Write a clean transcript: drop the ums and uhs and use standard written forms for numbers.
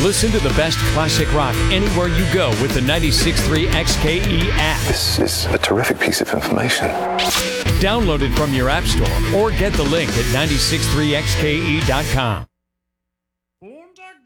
Listen to the best classic rock anywhere you go with the 96.3 XKE app. This is a terrific piece of information. Download it from your app store or get the link at 963xke.com.